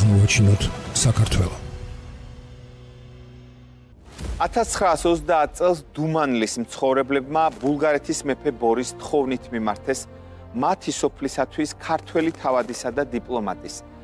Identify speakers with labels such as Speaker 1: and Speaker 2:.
Speaker 1: აღმოვაჩინოთ საქართველო.
Speaker 2: 1930 წელს დუმანლის მცხოვრებლებმა ბულგარეთის მეფე ბორის თხოვნით მიმართეს მათი სოფლისათვის ქართველი თავადისა და დიპლომატის